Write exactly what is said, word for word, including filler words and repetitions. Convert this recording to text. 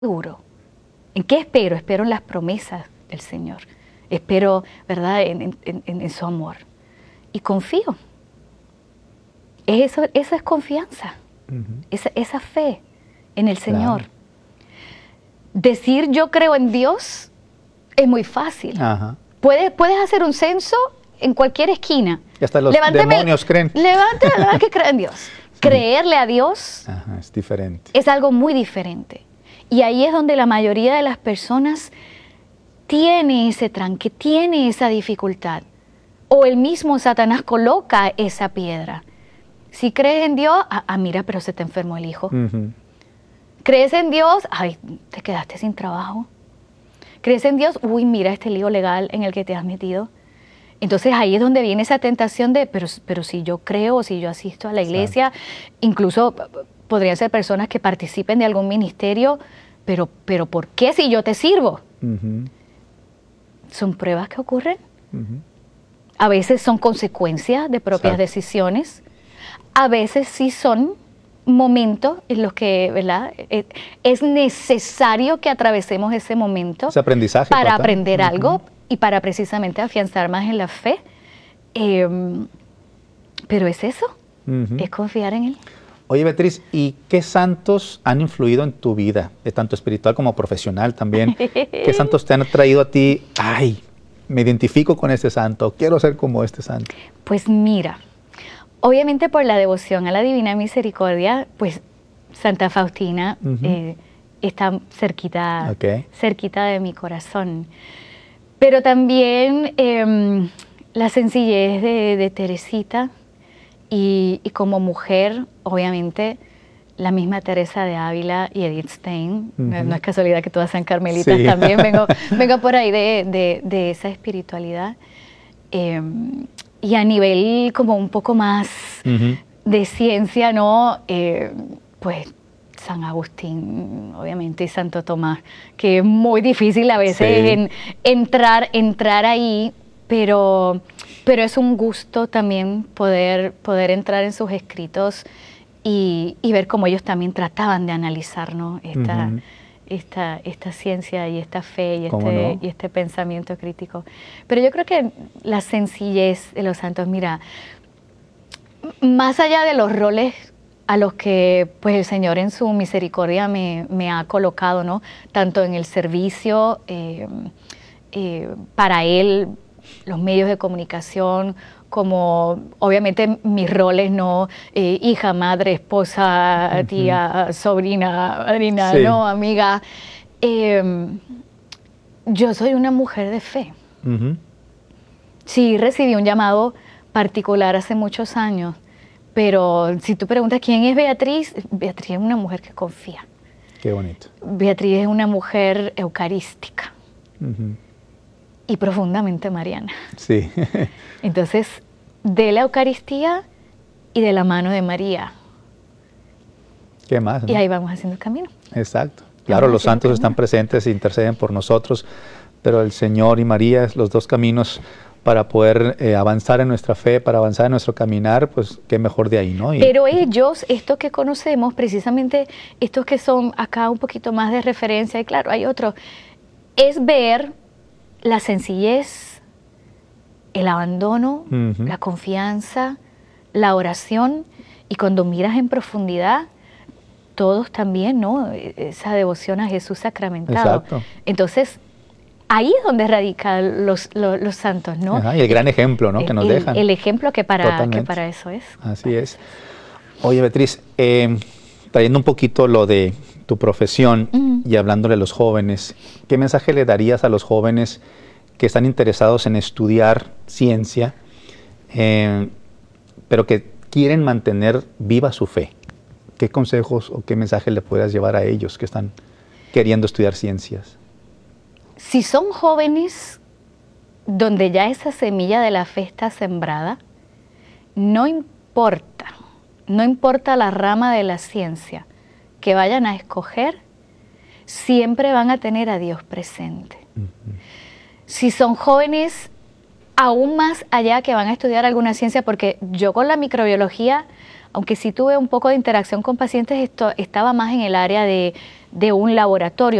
seguro. ¿En qué espero? Espero en las promesas del Señor. Espero, ¿verdad?, en, en, en, en su amor. Y confío. Eso, eso es confianza. Uh-huh. esa, esa fe en el Señor. Claro. Decir yo creo en Dios es muy fácil. Uh-huh. Puedes, puedes hacer un censo en cualquier esquina. Y hasta los Levánteme, demonios creen. Levántame la que cree en Dios. Sí. Creerle a Dios Ajá, es diferente. Es algo muy diferente. Y ahí es donde la mayoría de las personas tiene ese tranque, tiene esa dificultad. O el mismo Satanás coloca esa piedra. Si crees en Dios, ah, ah mira, pero se te enfermó el hijo. Uh-huh. ¿Crees en Dios? Ay, te quedaste sin trabajo. ¿Crees en Dios? Uy, mira este lío legal en el que te has metido. Entonces ahí es donde viene esa tentación de, pero, pero si yo creo, si yo asisto a la iglesia, exacto, incluso podrían ser personas que participen de algún ministerio, pero, pero ¿por qué si yo te sirvo? Uh-huh. Son pruebas que ocurren. Uh-huh. A veces son consecuencias de propias, exacto, decisiones. A veces sí son momentos en los que, ¿verdad?, es necesario que atravesemos ese momento, ese aprendizaje para total. aprender uh-huh. algo y para precisamente afianzar más en la fe. Eh, pero es eso, uh-huh. es confiar en Él. Oye, Beatriz, ¿y qué santos han influido en tu vida, de tanto espiritual como profesional también? ¿Qué santos te han traído a ti? Ay, me identifico con este santo, quiero ser como este santo. Pues mira, obviamente por la devoción a la Divina Misericordia, pues Santa Faustina uh-huh. eh, está cerquita, okay. cerquita de mi corazón. Pero también eh, la sencillez de, de Teresita y, y como mujer, obviamente, la misma Teresa de Ávila y Edith Stein. Uh-huh. No, no es casualidad que todas sean carmelitas, sí. También vengo, vengo por ahí de, de, de esa espiritualidad. Eh, y a nivel como un poco más uh-huh. de ciencia, ¿no? Eh, pues San Agustín, obviamente, y Santo Tomás, que es muy difícil a veces sí. en, entrar, entrar ahí, pero, pero es un gusto también poder, poder entrar en sus escritos y, y ver cómo ellos también trataban de analizar, ¿no?, esta, uh-huh. esta, esta ciencia y esta fe y este, no? y este pensamiento crítico. Pero yo creo que la sencillez de los santos, mira, más allá de los roles a los que pues el Señor en su misericordia me, me ha colocado, ¿no?, tanto en el servicio eh, eh, para Él, los medios de comunicación, como obviamente mis roles, ¿no?, eh, hija, madre, esposa, uh-huh. tía, sobrina, madrina, sí. ¿no?, amiga. Eh, yo soy una mujer de fe. Uh-huh. Sí, recibí un llamado particular hace muchos años. Pero si tú preguntas quién es Beatriz, Beatriz es una mujer que confía. Qué bonito. Beatriz es una mujer eucarística uh-huh. y profundamente mariana. Sí. Entonces, de la Eucaristía y de la mano de María. ¿Qué más? ¿No? Y ahí vamos haciendo el camino. Exacto. Claro, los santos están presentes e interceden por nosotros, pero el Señor y María, los dos caminos para poder eh, avanzar en nuestra fe, para avanzar en nuestro caminar, pues qué mejor de ahí, ¿no? Y, Pero ellos, estos que conocemos, precisamente estos que son acá un poquito más de referencia, y claro, hay otros, es ver la sencillez, el abandono, uh-huh. la confianza, la oración, y cuando miras en profundidad, todos también, ¿no?, esa devoción a Jesús sacramentado. Exacto. Entonces, ahí es donde radican los, los, los santos, ¿no? Ajá, y el gran ejemplo, ¿no?, el, que nos el, dejan. El ejemplo que para, que para eso es. Así es. Oye, Beatriz, eh, trayendo un poquito lo de tu profesión uh-huh. y hablándole a los jóvenes, ¿qué mensaje le darías a los jóvenes que están interesados en estudiar ciencia, eh, pero que quieren mantener viva su fe? ¿Qué consejos o qué mensaje le puedas llevar a ellos que están queriendo estudiar ciencias? Si son jóvenes donde ya esa semilla de la fe está sembrada, no importa, no importa la rama de la ciencia que vayan a escoger, siempre van a tener a Dios presente. Uh-huh. Si son jóvenes aún más allá que van a estudiar alguna ciencia, porque yo con la microbiología, aunque sí tuve un poco de interacción con pacientes, esto estaba más en el área de, de un laboratorio.